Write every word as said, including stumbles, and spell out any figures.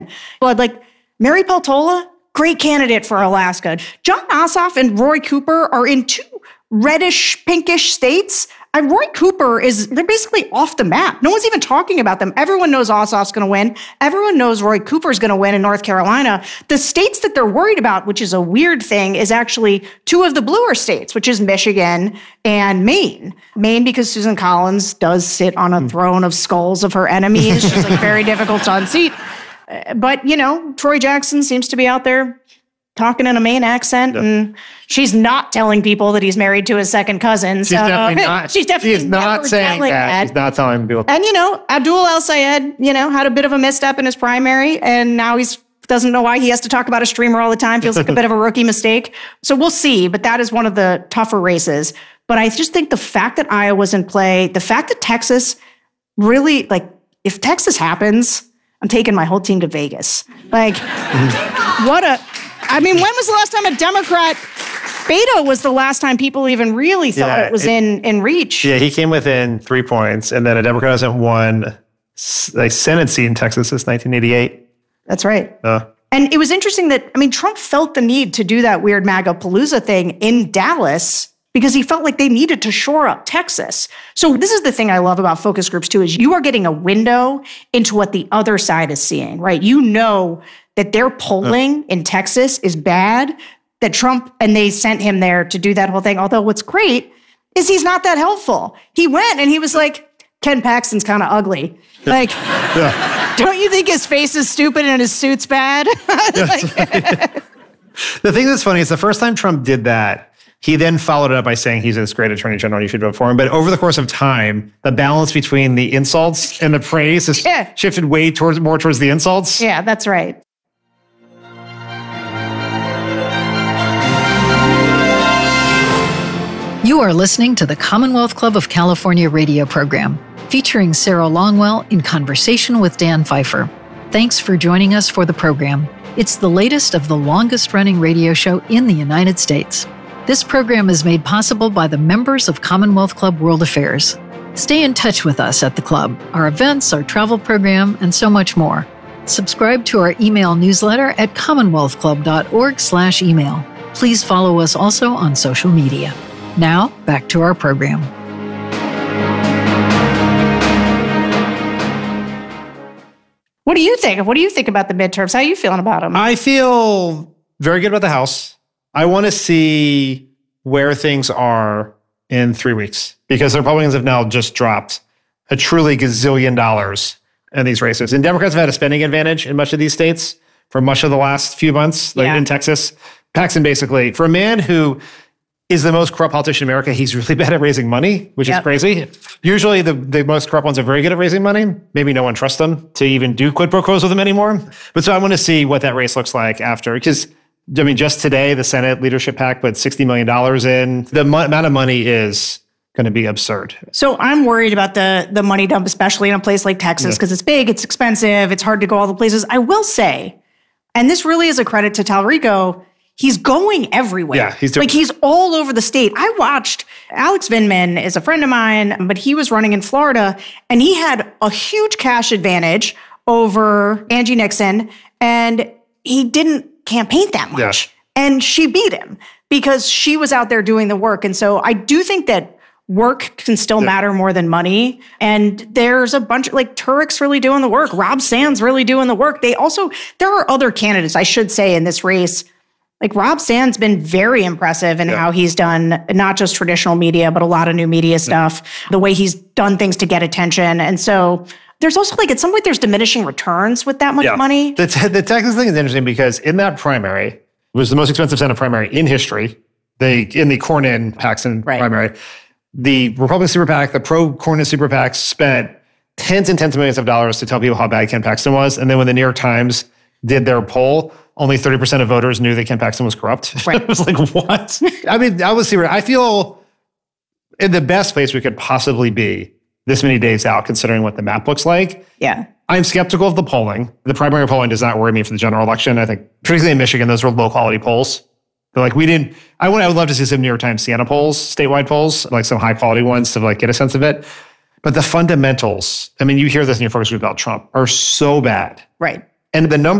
But like Mary Peltola, great candidate for Alaska. Jon Ossoff and Roy Cooper are in two reddish, pinkish states. And Roy Cooper is, they're basically off the map. No one's even talking about them. Everyone knows Ossoff's going to win. Everyone knows Roy Cooper's going to win in North Carolina. The states that they're worried about, which is a weird thing, is actually two of the bluer states, which is Michigan and Maine. Maine, because Susan Collins does sit on a throne of skulls of her enemies. She's like very difficult to unseat. But, you know, Troy Jackson seems to be out there talking in a Maine accent, yep. and she's not telling people that he's married to his second cousin. She's so, definitely not. She's definitely she's not saying that. that. She's not telling people. And, you know, Abdul El-Sayed, you know, had a bit of a misstep in his primary, and now he's doesn't know why he has to talk about a streamer all the time. Feels like a bit of a rookie mistake. So we'll see, but that is one of the tougher races. But I just think the fact that Iowa's in play, the fact that Texas really, like, if Texas happens, I'm taking my whole team to Vegas. Like, what a... I mean, when was the last time a Democrat, Beto was the last time people even really thought yeah, it was it, in, in reach. Yeah, he came within three points, and then a Democrat hasn't won a Senate seat in Texas since nineteen eighty-eight. That's right. Uh, and it was interesting that, I mean, Trump felt the need to do that weird MAGA-palooza thing in Dallas because he felt like they needed to shore up Texas. So this is the thing I love about focus groups too, is you are getting a window into what the other side is seeing, right? You know that their polling in Texas is bad, that Trump, and they sent him there to do that whole thing. Although what's great is he's not that helpful. He went and he was like, Ken Paxton's kind of ugly. Like, yeah. Don't you think his face is stupid and his suit's bad? Like, the thing that's funny is the first time Trump did that, he then followed it up by saying he's this great attorney general, you should vote for him. But over the course of time, the balance between the insults and the praise has yeah. shifted way towards more towards the insults. Yeah, that's right. You are listening to the Commonwealth Club of California radio program, featuring Sarah Longwell in conversation with Dan Pfeiffer. Thanks for joining us for the program. It's the latest of the longest-running radio show in the United States. This program is made possible by the members of Commonwealth Club World Affairs. Stay in touch with us at the club, our events, our travel program, and so much more. Subscribe to our email newsletter at commonwealth club dot org slash email. Please follow us also on social media. Now, back to our program. What do you think? What do you think about the midterms? How are you feeling about them? I feel very good about the House. I want to see where things are in three weeks because the Republicans have now just dropped a truly gazillion dollars in these races. And Democrats have had a spending advantage in much of these states for much of the last few months, like yeah. in Texas. Paxton, basically, for a man who is the most corrupt politician in America, he's really bad at raising money, which yep. is crazy. Usually the, the most corrupt ones are very good at raising money. Maybe no one trusts them to even do quid pro quos with them anymore. But so I want to see what that race looks like after, because I mean, just today, the Senate leadership PAC put sixty million dollars in. The mo- amount of money is going to be absurd. So I'm worried about the, the money dump, especially in a place like Texas, because yeah. it's big, it's expensive, it's hard to go all the places. I will say, and this really is a credit to Talrico, he's going everywhere. Yeah, he's doing- like he's all over the state. I watched, Alex Vindman is a friend of mine, but he was running in Florida and he had a huge cash advantage over Angie Nixon and he didn't campaign that much. Yeah. And she beat him because she was out there doing the work. And so I do think that work can still yeah. matter more than money. And there's a bunch of, like, Turek's really doing the work. Rob Sands really doing the work. They also, there are other candidates, I should say, in this race. Like, Rob Sands been very impressive in yeah. how he's done not just traditional media, but a lot of new media stuff, yeah. the way he's done things to get attention. And so there's also, like, at some point, there's diminishing returns with that much yeah. money. The, te- the Texas thing is interesting because in that primary, it was the most expensive Senate primary in history. They, in the Cornyn-Paxton right. primary, the Republican Super PAC, the pro-Cornyn Super PAC spent tens and tens of millions of dollars to tell people how bad Ken Paxton was. And then when the New York Times did their poll, only thirty percent of voters knew that Ken Paxton was corrupt. Right. It was like, what? I mean, I was serious. I feel in the best place we could possibly be this many days out, considering what the map looks like. Yeah. I'm skeptical of the polling. The primary polling does not worry me for the general election. I think, particularly in Michigan, those were low-quality polls. They're like, we didn't, I would, I would love to see some New York Times Siena polls, statewide polls, like some high-quality ones to like get a sense of it. But the fundamentals, I mean, you hear this in your focus group about Trump, are so bad. Right. And the number